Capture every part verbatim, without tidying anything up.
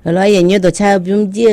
lo ye nyo do cha bum ji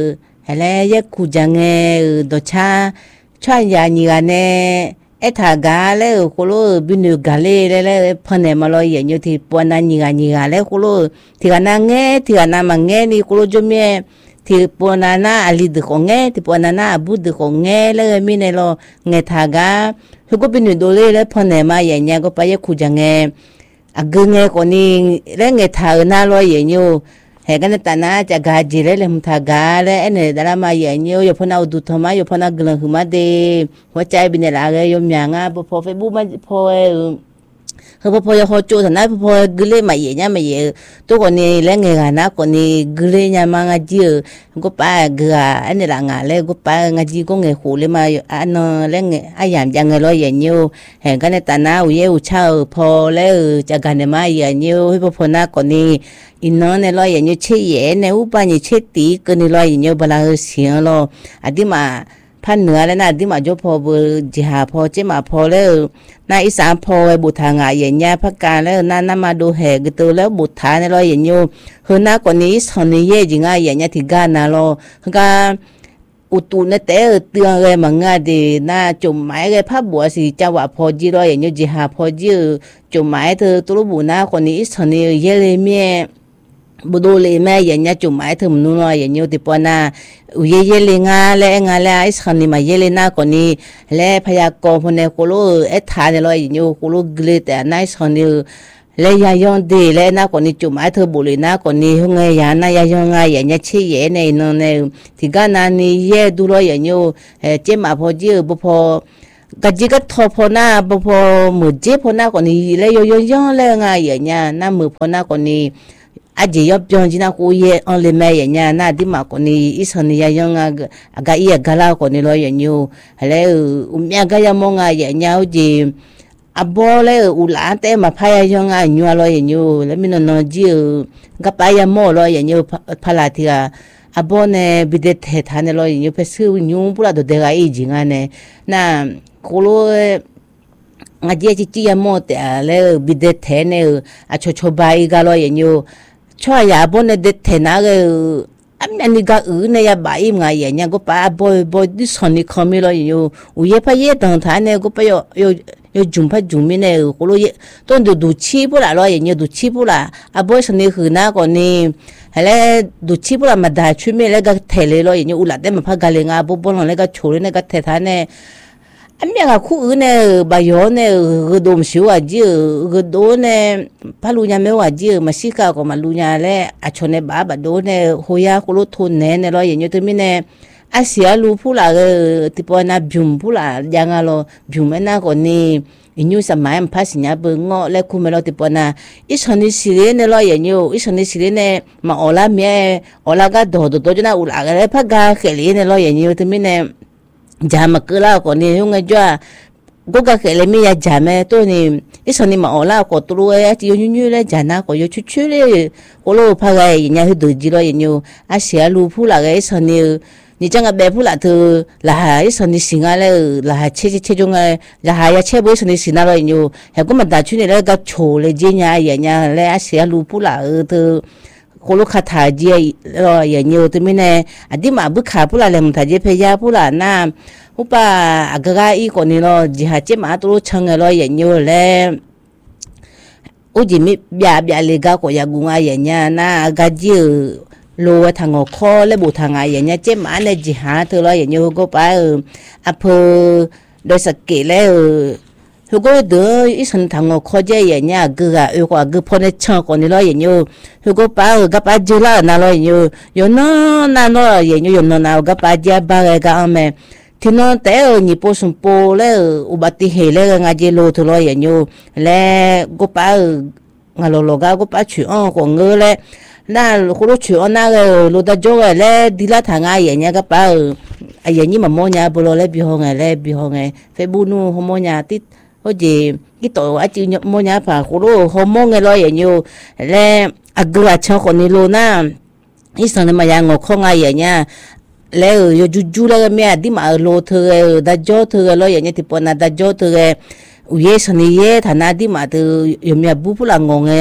hele ye ku jange do cha chwa ya ni ga ne eta ga le ko lo binu ga le le phane ma lo ye nyo thi po na ni ga ni ga le ko lo thi ga na nge thi ga na ma nge ni ko lo jo me thì bữa nay na ali được không nghe thì bữa nay na abu được không nghe là mình này lo nghe thà ga thì có bên đồ lấy lấy phần này mà vậy nha có phải khu chẳng nghe à cứ nghe con đi lấy nghe thà na lo vậy nhiêu hệ cái này ta na chả ga gì lấy làm thà ga lấy anh này đã mà vậy nhiêu giờ phần nào tụt thầm mà giờ phần nào gần hơn mà đi hoa trái bên này là cái yếm nhang á bữa phô Facebook mà phôเขาพอเขาโจทย์นะพอกลืนมาเยี่ยมมาเยี่ยตัวคนนี้เล่นเงินนะคนนี้กลืนยังมางาจีก็ไปเกลืออันนี้ละงาเลยก็ไปงาจีก็เงินหูเลยมาอันนั้นเล่นอาอย่างจังเงินร้อยอย่างยูเห็นกันในตาหน้าอุ้ยอุ้ยเช่าพอแล้วจะกันในมาอย่างยูให้พอพอหน้าคนนี้อินนในร้อยอย่างยูเชี่ยในอุปนิเชตีก็ในร้อยอย่างยูบลาเสียงเราอันที่มาพันเหนือแล้วนะที่มาจบพอบุจิหาพอเจ้ามาพอแล้วน่าอีสานพอไอ้บุตรทางไงอย่างเงี้ยพักการแล้วน่าน่ามาดูแห่กันตัวแล้วบุตรทางในรอยอย่างยูเฮือน้ากว่านี้สอนนี้เย่จริงไงอย่างเงี้ยที่การน่ะเราคือการอุตุนั่นแต่เตือนเลยมังงาดีน่าจุ่มไม้เลยภาพบัวสิจังหวะพอจีรอยอย่างยูจิหาพอจีจุ่มไม้เธอตัวบุญน้ากว่านี้สอนนี้เย่เลยเมียบุดูเลยแม่อย่างเงี้ยจุ่มไม้เธอมันนู่นอย่างยูที่ปอนาเย่เย่เลยงาเลยงาเลยไอ้สอนนี้มาเย่เลยน้ากว่านี้แล้วพยากรณ์พนักกุลูเอ็ดทานเลยอย่างยูกุลูกลีแต่นายสอนนี้เลยยายอนดีเลยน้ากว่านี้จุ่มไม้เธอบุเลยน้ากว่านี้หงายยานายายอนไงอย่างเงี้ยชี้เย่ในนั่นเนี่ยที่การนั้นนี่เย่ดูเลยอย่างยูเจ้ามาพอจีบุพอกะจิกะทอพอหน้าบุพอมือเจ็บพอหน้ากว่านี้เลยยอยอนเลยไงอย่างเงี้ยน้ามือพอหน้ากว่านี้อาจจะยอบจงจีน่าคุยอันเลยแม่อย่างเงี้ยน่าที่มาคนนี้อีสานนี่ยังอ่ะก็อีกกะลาคนนี้เลยอย่างยูแล้วอุ้มยังก็ยังมองอ่ะอย่างเงี้ยจีอับบอเลยอุลาเต้มาพายยังอ่ะยัวเลยอย่างยูแล้วมีนนจีก็ไปยังมอเลยอย่างยูพลาที่อ่ะอับบอเนี่ยบิดเทฐานเลยอย่างยูเพสือยูปุระตัวเด็กอีจริงอ่ะเนี่ยน่ะคุโลงาจีจีจียังมอแต่แล้วบิดเทเนี่ยอ่ะชชบายก็เลยอย่างยูช่วยอย่าบ่นเด็ดเถนะก็อันนี้ก็อือเนี่ยอย่าบ่ายมั้งอย่างเงี้ยก็ป้าบ่อยบ่อยดิสอนนี่คอมีเลยอยู่อุ้ยพะเยต่างท่านเนี่ยก็ไปอยู่อยู่อยู่จุ่มพะจุ่มมีเนี่ยก็รู้ต้นดูดูชีบุละเลยอย่างเงี้ยดูชีบุละอ่ะบ่อยสนิทคือนะก่อนนี่แล้วดูชีบุละมาได้ช่วยมีแล้วก็เทเลยเลยอย่างเงี้ยอุลัดได้มาพักกันเลยงาบ่บ่นแล้วก็โชว์เนี่ยก็เทท่านเนี่ยอันนี้ก็คู่อื่นเนี่ยบายอนเนี่ยก็ดมชิวอ่ะจีก็โดนเนี่ยพาลุญาไม่ว่าจีมาสิกาก็มาลุญาเลยอาชนเนี่ยบ้าบโดนเนี่ยหัวยาคุโลทุนเนี่ยเนี่ยเราอย่างเงี้ยตัวมีเนี่ยอาเซียลูพูละก็ที่ปอน่ะบิวพูละยังไงเราบิวไม่น่าคนนี้อินยูสมัยมันพัฒนาเบิ่งเงาะและคุมเราที่ปอน่ะอีชนิดสิเรเนี่ยเราอย่างเงี้ยอีชนิดสิเรเนี่ยมาอลาเมียอลาก็โดดโดดจนน่ะอุลาก็เลยพักกาเขลีเนี่ยเราอย่างเงี้ยตัวมีเนี่ยจามาเกล้าคนนี้ยุ่งไงจ้าก็ก็เคยเลยมียาจามตัวนี้อีสานนี่มาเอาล่ะก็ตัวเอ้ที่ยุ่งยุ่งเลยจานะก็ยุ่งชุดๆเลยก็รู้พาไงยังไงดูจีเราอย่างอยู่อาเซียลูพูละไงอีสานนี่นี่จังกับแบบพูละเธอละหาอีสานนี่สิงห์เลยละหาเช่เช่จงไงละหายาเช่บุอีสานนี่สิงห์เราอย่างอยู่เห็นก็มันด่าชุดนี้แล้วก็โชว์เลยจีน่าอย่างเงี้ยแล้วอาเซียลูพูละเธอคนลูกค้าถ่ายจีเราอย่างอยู่ตัวนี้เนี่ยอดีมาบุคคาพูละเลยมันถ่ายจีพยาพูละน้าอุปอากาอีคนนี้เราจีฮัจมาตัวช่างเราอย่างอยู่แล้วอุจิมีบยาบยาเลกาก็ยากุงไงอย่างเงี้ยน้าอากาจีโลทางคอและบุทางไงอย่างเงี้ยเจ้ามาเนี่ยจีฮัตัวเราอย่างอยู่ก็ไปอพอโดยสกิแล้ว如果得一生堂我考这人家个啊，如果个破的枪过你了人有，如果把个把酒了那了有，有那那了人有有那那个把家把个个阿妹，听到แต่你不是播了，อุบัติเหตุ了个je lo to了人有，嘞个把我老老个个把去安个我嘞。那葫芦去安那个罗大椒个嘞，地拉汤啊，人家个把哎呀，你妈妈伢不罗嘞，比方个嘞，比方个，非不努好么伢的。có gì cái tội ở chịu mua nhà phải khổ lô hôm mong nghe lo vậy nhiều lẽ à cứ là cho con đi luôn na ít sang mà nhà ngồi không ai vậy nha lẽ ở ju ju là mẹ đi mà lô thừa đã cho thừa lo vậy nha thì bọn đã cho thừa uye sang đi ye thà na đi mà từ yếm nhà bù bù là ngồi nghe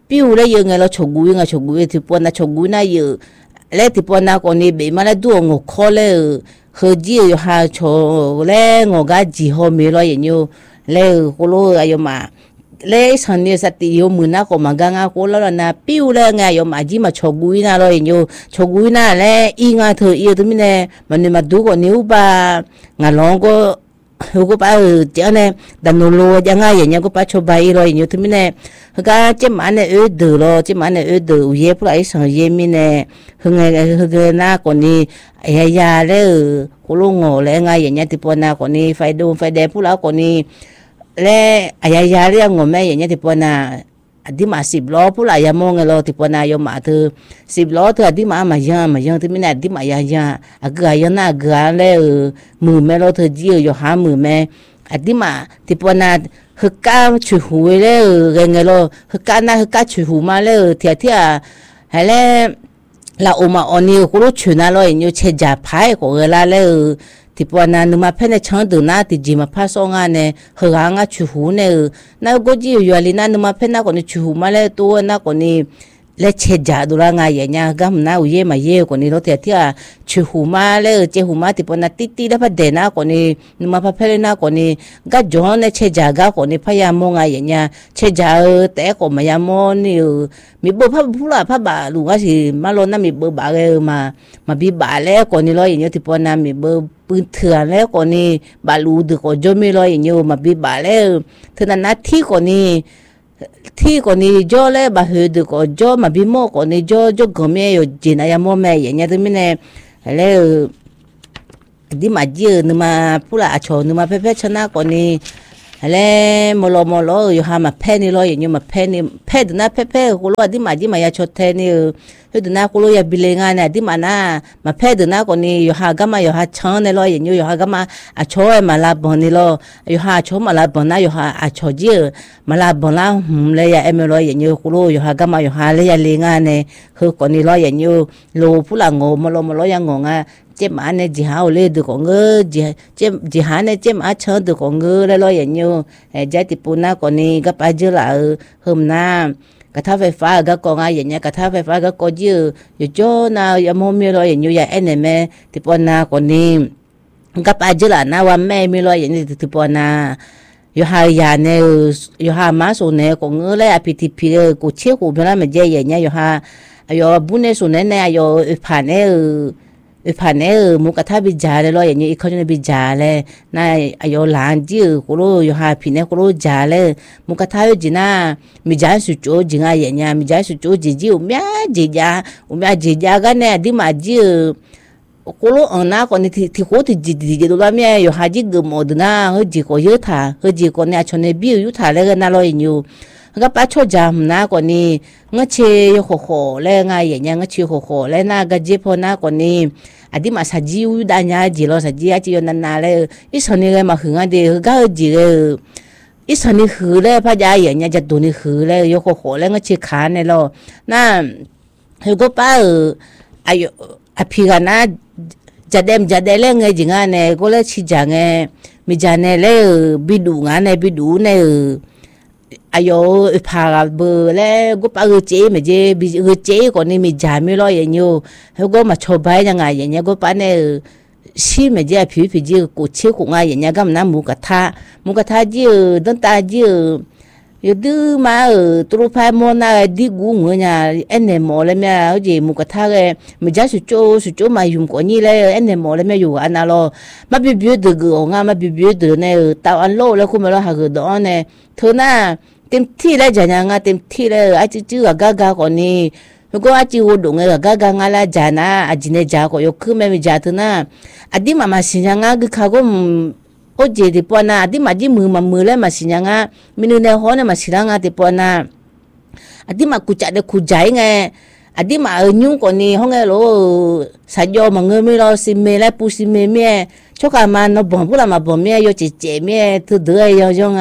ปิ้วเลยยังไงเราฉกุยไงฉกุยที่ปวนนะฉกุยน่ะอยู่แล้วที่ปวนนะคนนี้เบมาแล้วดูงอคอเลยเฮจีอยู่หาโชแล้วงอกาจีฮอมีเราอย่างอยู่แล้วโคโลอายุมาเลยสันนิษฐานอยู่มือนะก็มังกังอาโคแล้วนะปิ้วเลยไงอยู่มาจีมาฉกุยน่ะเราอย่างอยู่ฉกุยน่ะแล้วอีงาเธออีตัวนี้เนี่ยมันนี่มาดูก็นิ้วบ้างาลองก็ก็ป้าเจ้าเนี่ยดันโนโลยังไงอย่างเงี้ยก็ป้าชอบไปรอยอยู่ที่มีเนี่ยก็เจ้ามันเนี่ยเออเดือดเจ้ามันเนี่ยเออเดือดเย่พวกไอ้สังเย่มีเนี่ยเฮงไงเฮงหน้าคนนี้ไอ้ยาเลยกูรู้งอแล้วไงอย่างเงี้ยที่ปนหน้าคนนี้ไฟดูไฟแดงพวกเราคนนี้แล้วไอ้ยาเรื่องงอแม่อย่างเงี้ยที่ปนหน้าที่มาสิบล้อพวกเราอย่ามองเราที่ปนหน้ายอมมาเธอสิบล้อเธอที่มามาย่างมาย่างที่มีเนี่ยที่มายาย่างอ่ะก็ยังหน้าเกลือแล้วมือแม่เราเธอเจียวอยู่หามือแม่อ่ะที่มาที่ปนหน้าฮึกก้าช่วยหูแล้วเรื่องไงเราฮึกก้าหน้าฮึกก้าช่วยหูมาแล้วเทียเทียให้แล้วเราออกมาอันนี้กูรู้ช่วยน่าเราอย่างนี้เชื่อจ่าพายกูเวลาแล้วที่ปนหน้านึกมาเพื่อนช่างดูหน้าที่จีมาพัสงานเนี่ยฮึกงาช่วยหูเนี่ยน่าก็จีอยู่อะไรน่านึกมาเพื่อนน่าคนนี้ช่วยหูมาแล้วตัวน่าคนนี้และเชื่อจ่าดูแลไงอย่างเงี้ยก็มันน่าอุเย่มาเย่คนนี้เราเทียเทียช่วยหูมาแล้วเจ้าหูมาที่ปนหน้าติดติดแล้วพัดเดินน่าคนนี้นึกมาพัดเพื่อนน่าคนนี้ก็ย้อนเนี่ยเชื่อจ่าก็คนนี้พยายามมองไงอย่างเงี้ยเชื่อจ่าแต่ก็ไม่ยามมองนี่มีเบอร์พับพูดละพับบาลูกสิมาลอนน่ะมีเบอร์บาเลยมามาบีบาแล้วคนนี้เราอย่างเงี้ยที่ปนหน้ามีเบอร์ปืนเถื่อนแล้วคนนี้บาลูดึกก็จมีเราอย่างเงี้ยมาบีบาแล้วเท่านั้นนะที่คนนี้ที่คนนี้จ่อเลยบาหืดก็จ่อมาบีโมคนนี้จ่อจ่อก็ไม่อยู่จีนายามแม่อย่างเงี้ยที่มีเนี่ยแล้วดิมาเจอนึมาพูดละชอนึมาเพ่เพ่ชนะคนนี้แล้วมอลมอลอยู่หามาเพ่นี่เลยอย่างเงี้ยมาเพ่นี่เพ่ดูนะเพ่เพ่กูรู้ว่าดิมาดิมายาชดเทนี่เพ่ดูนะกูรู้ยาบิเลงานเนี่ยดิมานะมาเพ่ดูนะคนนี้อยู่หากามาอยู่หาช่างนี่เลยอย่างเงี้ยอยู่หากามาอาชอยมาลาบอนนี่เลยอยู่หาชอมาลาบอนนะอยู่หาอาชอเจอมาลาบอนละหืมเลยยาเอ็มเลยอย่างเงี้ยกูรู้อยู่หากามาอยู่หาเลยยาเลงานเนี่ยคือคนนี้เลยอย่างเงี้ยโลพูดละงอมอลมอลยังงงอ่ะเจ้ามันเนี่ยจีหาเอาเลยดูของเงอจีเจ้าจีหาเนี่ยเจ้ามันเชิญดูของเงอแล้วเราอย่างเงี้ยเฮ้ยใจติปูน่าคนนี้ก็ไปเจอละเฮิมน้ากระทะไฟฟ้าก็กองอย่างเงี้ยกระทะไฟฟ้าก็กอเยอะอยู่โจ้น่าอย่ามองมีเราอย่างเงี้ยอย่าเอ็นแม่ติปูน่าคนนี้ก็ไปเจอละน่าว่าแม่มีเราอย่างนี้ติปูน่าอยู่หายาเนี่ยอยู่หามาส่วนเนี่ยของเงอเลยอภิธิพิเรกูเชี่ยวกูเป็นอะไรมาเจออย่างเงี้ยอยู่หาอยู่บุญเนี่ยส่วนเนี่ยเนี่ยอยู่ผ่านเนี่ยผ่านเนี่ยมุกท่าบิจาเลยลอยอย่างนี้เขาจะบิจาเลยน่าอายุหลานจีกูรู้อยู่หาพี่เนี่ยกูรู้จาเลยมุกท่าอยู่จีน่ามีจานสุดโจจีง่ายอย่างเงี้ยมีจานสุดโจจีจีอุ้มยาจีจาอุ้มยาจีจากันเนี่ยดิมาจีกูรู้อันนั้นคนที่ที่เขาที่จีจีจีตัวเมียอยู่หาจีกึมอดนะเฮจีก็เยอะท่าเฮจีคนเนี่ยชนเนี่ยบิวอยู่ท่าเลยกันน่าลอยอยู่ก็ป้าชดจำนะคนนี้งั้นเชี่ยโขโขแล้วไงอย่างเงี้ยงั้นเชี่ยโขโขแล้วน่าก็เจ็บพอนะคนนี้อดีมาสัจจิวดาญาจีโร่สัจจิอาจียนันนาเลยอีสนี่เลยมาหึงอันเดียวก็จีเลยอีสนี่หือเลยพระยาอย่างเงี้ยจะตัวนี้หือเลยโยโขโขแล้วงั้นเชี่ยขาเนี่ยเราน่าเฮก็ป้าอายุอภิกันนะจะเดิมจะเดิมเลยไงจีงานเนี่ยก็เลยชี้จังไงมีจานเนี่ยเลยบิดูงานเนี่ยบิดูเนี่ยอายุพากับเบอร์แล้วก็ป้าเจ๊ไม่เจ๊บิเจ๊คนนี้มีจานไม่รออย่างเงี้ยเขาก็มาชอบไปยังไงอย่างเงี้ยก็ป้าเนี่ยชีไม่เจ๊ผิวผิวเจ๊กูเชี่ยวกูไงอย่างเงี้ยก็มันน้ำหมูกระทะหมูกระทะเจ๊ตั้งตาเจ๊อยู่ดื้อมาเออตัวพายมอน่าดีกูเงี้ยเอ็นเอ็มอเลยแม่เขาเจ๊หมูกระทะเลยไม่จ้าสุดโจสุดโจมายุ่งกว่านี้เลยเอ็นเอ็มอเลยแม่อยู่อันนั้นเรามาบิบิวดึกอ่ะงามาบิบิวดึกเนี่ยตาอันโลแล้วคุณมาแล้วหากดอนเนี่ยเธอน่าเต็มที่เลยจ้ะยังเต็มที่เลยไอ้จิ๊จื้อกากาคนนี้แล้วก็ไอ้จิ๊วดงเออกากางาละจานะไอ้จีเนจ่าก็ยกขึ้นไม่มีจ่าเถอะนะอดีมามาสิยังก็เขาก็โอเจติปอนะอดีมาจีมือมามือเลยมาสิยังมินุเนี่ยหัวเนี่ยมาสิยังติปอนะอดีมากุจัดเด็กกุใจไงอดีมาเออยุ่งคนนี้ห้องเอโลสัญญามาเงินไม่รอสิเมล่ปูสิเมเมียชกอามันนบ่พูดละมาบ่เมียโยจิเจเมียทุเดือยยองอ่ะ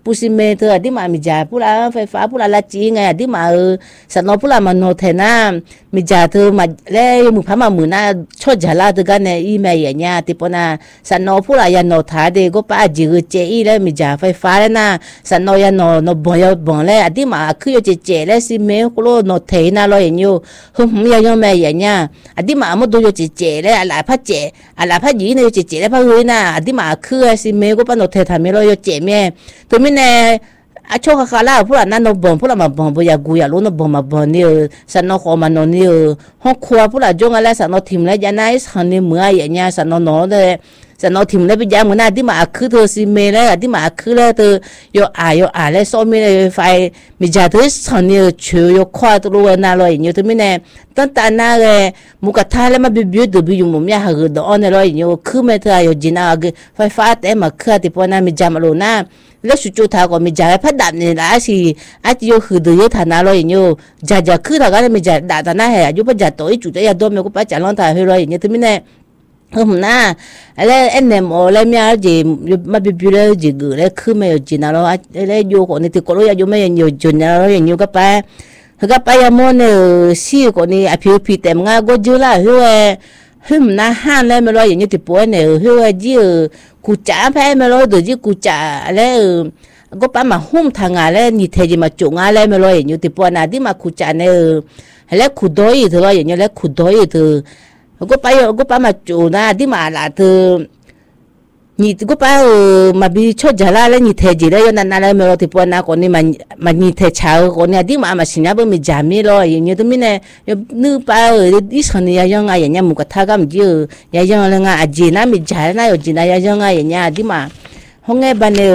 ปูซีเมเธอที่มามีจ่าผู้ละไฟฟ้าผู้ละละจีไงที่มาเออสันนอผู้ละมันโนเทน่ามีจ่าเธอมาแล้วมือพามามือหน้าชดจาลาเธอกันในอีเมย์อย่างเงี้ยที่ปนาสันนอผู้ละยันโนท้าเด็กก็ป้าจีเจอีแล้วมีจ่าไฟฟ้าแล้วนะสันนอยันโนโนบ่อยบ่งแล้วที่มาคือจะเจแล้วซีเมย์ก็โลโนเทน่าลอยอย่างเงี้ยหุ่มยังยังแม่อย่างเงี้ยที่มาไม่ดูจะเจแล้วอะไรพัดเจอะไรพัดยีเนี่ยจะเจแล้วพัดเฮน่ะที่มาคือซีเมย์ก็ป้าโนเททำไม่ลอยเจแม่ตัวไม่แน่อาช่วงข้าวลาพวกเรานั่นนบ่นพวกเรามาบ่นพวกยากูยาลุ้นบ่นมาบ่นเนี่ยสันนขอมานนเนี่ยห้องครัวพวกเราจงอะไรสันนทิมแล้วยานาอิสฮันนี่เมื่ออย่างเงี้ยสันนนเลยสันนทิมแล้วไปยาเหมือนน่ะที่มาคือเธอซีเมแล้วที่มาคือแล้วเธอยออายออาแล้วซ้อมไม่ได้ไฟมีจ่าเธอสันเนี่ยเชื่อยอควาตัวน่าลอยอย่างเงี้ยตัวไม่แน่ตั้งแต่น่าเลยมุกท่าแล้วมาบิบิวดูบิวมุมยาหึดอ่อนลอยอย่างเงี้ยคือไม่เธออยู่จีน่าไฟฟ้าแต่มาคือที่พอน่ามีจามโลน่าแล้วสุดท้ายก็มีจ่าพัดดับเนี่ยละสิอาจจะอยู่หืดอยู่ฐานะลอยอย่างเงี้ยจ่าจ่าคือถ้าก็มีจ่าดับฐานะเหรออยู่ปัจจัยตัวอีจุดที่ยาดมเนี่ยก็ปัจจัยล้อนถ่ายให้ลอยอย่างเงี้ยตัวไม่แน่เออน่าแล้วเอ็นเอ็มโอแล้วมีอะไรมาบิบิวแล้วจีกูแล้วคือไม่อยู่จีน่าแล้วแล้วอยู่คนนี้ที่คนรู้อยู่ไม่อยู่จีน่าแล้วอย่างเงี้ยก็ไปก็ไปยามอนเนี่ยสี่คนนี้อภิวพิเต็มงาก็จุฬาหัวหึมน่าหันแล้วไม่รออย่างนี้ที่ปวยเนี่ยหัวจีกูจ่าแพ้ไม่รอตัวจีกูจ่าแล้วก็ป้ามาหุ่มทางอะไรนี่เทจิมาจุงอะไรไม่รออย่างนี้ที่ปวยน่ะที่มากูจ่าเนี่ยแล้วกูดอยเธออย่างนี้แล้วกูดอยเธอก็ป้าก็ป้ามาจุนะที่มาละเธอนี่ก็ป้ามาบิชดจาราแล้วนี่เทจิแล้วยันนั่นแล้วไม่รอที่ปวยน่ะคนนี้มันมันนี่เทชาวคนนี้ที่มามาสินะบ่มีจามีรออย่างนี้ตัวมีเนี่ยนึกป้าดิฉันเนี่ยยังไงอย่างเงี้ยมุกท่าก็มีอย่างยังอะไรง่ะจีน่ามีจาน่าอยู่จีน่ายังไงอย่างเงี้ยที่มาห้องไงบ้านเนี่ย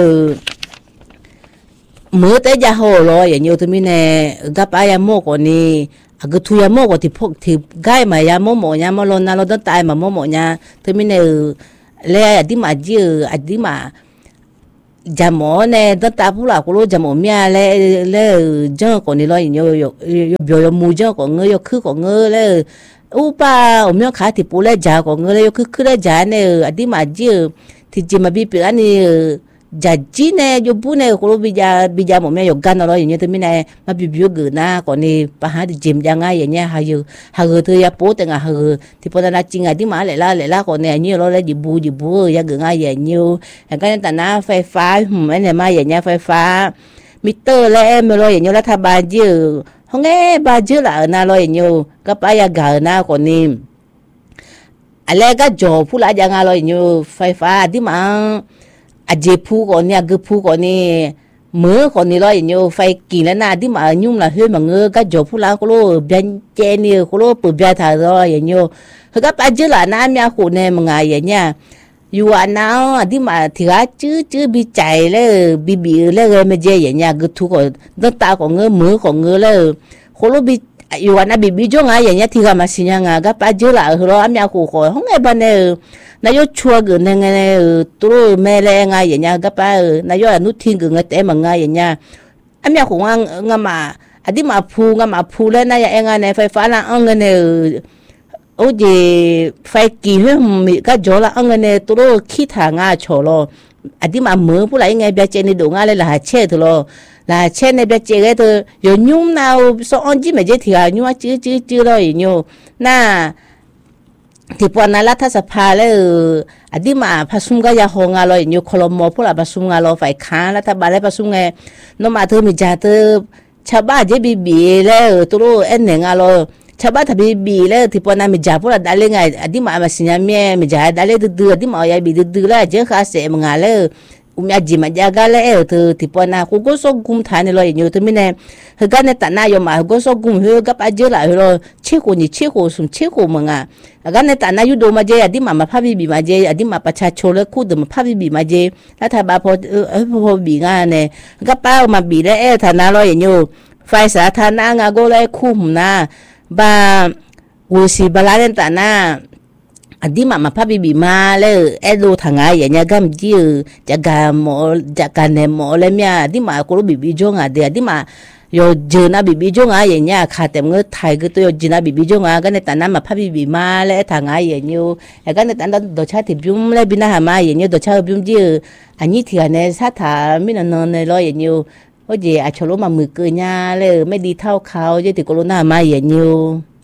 เมื่อแต่จะหัวรออย่างนี้ตัวมีเนี่ยก็ป้ายาโมคนนี้ก็ทุยาโมก็ที่พกที่ง่ายมายาโมโมยาโมลน่าเราต้องตายมาโมโมเนี่ยตัวมีเนี่ยเลยอดีมาจีอดีมาจำหมอเนี่ยตั้งแต่ผู้หลักผู้รู้จำหมอเมียเลยเลยเจ้าคนนี้เราอย่างเงี้ยอยู่อยู่เบียมูเจ้าของเงยคือของเงยเลยอุปาอเมียขาที่ผู้เล่จ่าของเงยเลยคือคือเล่จ่าเนี่ยอดีมาจีที่จีมาบีปีอันนี้จัดจีเนี่ยอยู่ปุ่นเนี่ยคนรู้บิจาบิจาหมอเมียอยู่กันอะไรอย่างเงี้ยแต่ไม่เนี่ยมาบีบิวกือนะก่อนนี้ปะหาที่จิมยังไงอย่างเงี้ยหาอยู่หาเธอยาโป๊แต่งหาเธอที่พอตอนจริงอ่ะที่มาเลยละเลยละก่อนเนี่ยเนี่ยเราเลยดิบูดิบูยากือง่ายอย่างเงี้ยอย่างกันแต่น้าไฟฟ้าหืมไอ้เนี่ยมาอย่างเงี้ยไฟฟ้ามิเตอร์แล้วไม่รู้อย่างเงี้ยรัฐบาลจีห้องเอ๊บาจีละน่าเราอย่างเงี้ยก็ไปยากือนะก่อนนี้อะไรก็จบผู้ละยังเราอย่างเงี้ยไฟฟ้าที่มาอาเจพูก่อนเนี่ยก็พูก่อนนี่เมื่อก่อนนี่เราอย่างเงี้ยไฟกินแล้วนะที่มายุ่งละเฮ้ยมันเงอก็จบผู้ละก็รู้เบียนเจนี่ก็รู้ปุ๊บเบียถ่ายเราอย่างเงี้ยเขาก็ไปเจอละน้ำยาขูดเนี่ยมันไงอย่างเงี้ยอยู่อันนั้นที่มาที่ว่าจื้อจื้อบีใจเลยบีบีเลยไม่เจอย่างเงี้ยก็ทุกคนตั้งตาของเงอมือของเงอเลยเขารู้บีอยู่อันนั้นบีบีจ้องไงอย่างเงี้ยที่เขามาสิยังไงก็ไปเจอละเราน้ำยาขูดเขาห้องไงบ้านเนี่ยนายชัวร์กันยังไงตัวแม่แรงไงอย่างเงี้ยก็ไปนายนุทิ้งกันแต่มันไงอย่างเงี้ยอันนี้ของงางามาอันที่มาพูงามาพูแล้วนายยังไงในไฟฟ้าละอังเงินเนี่ยโอ้ยไฟกี่เรื่องมีก็จอละอังเงินเนี่ยตัวขี้ถางาโชว์ลอันที่มาเหมือผู้ไรไงเบียเจนี่ดูงาเลยละเช่ตัวละเช่ในเบียเจก็ตัวอยู่ยุ่งน่าสอนจีไม่เจที่อ่ะยุ่งจื้อจื้อจื้อเลยอยู่น่าที่ปวนั้นรัฐสภาเลยอดีมาผสมก็ยาหงาลอยอยู่คลมอพวกเราผสมงาลอยฝ่ายค้านรัฐบาลเลยผสมไงน้องมาเธอมีจ่าเธอชาวบ้านเจบีบีเลยตัวเอ็นหนึ่งงาลอยชาวบ้านทบีบีเลยที่ปวนั้นมีจ่าพวกเราได้เลยไงอดีมามาสิญญาเมียมีจ่าได้เลยดื้ออดีมาเอายาบีดื้อเลยเจ้าข้าเสมงาเลยอุมยาจิมาจากอะไรเออเธอที่ปวนั้นกูก็ส่งกุมฐานเลยอยู่ที่มีเนี่ยเฮกันเนี่ยแต่หน้ายมากูส่งกุมเฮกับอาเจล่ะเฮโรเชื่อคนนี่เชื่อคนสุ่มเชื่อคนมึงอ่ะกันเนี่ยแต่หน้าอยู่ดูมาเจอดีมามาพาบิบีมาเจอดีมาประชาชนเลยคู่เดิมมาพาบิบีมาเจแล้วถ้าบาพอเออพอบีงานเนี่ยก็เป้ามาบีได้เออฐานะเราอย่างอยู่ไฟสาธารณะงาก็เลยคู่มนะบาวูซีบาลาเนี่ยแต่หน้าอดีมามาพาบิบีมาเลยเอดูทางไงอย่างเงี้ยก็มีจากการหมอจากการเนี่ยหมอเลยเนี่ยอดีมาก็รู้บิบีจงอ่ะเดี๋ยวอดีมา yo jina bị bị chung ai vậy nha khá tem ngơ thay cái tôi jina bị bị chung ai cái này ta nằm mà phát bị bị ma lẽ thằng ai vậy nhiêu cái này ta đồ cha thì bún lẽ bên nào mà vậy nhiêu đồ cha bún chứ anh như thì anh này sát thà mình là non này lo vậy nhiêu có gì à cho lỗ mà mười cười nha lẽ mới đi thao khao chứ thì có lỗ nào mà vậy nhiêu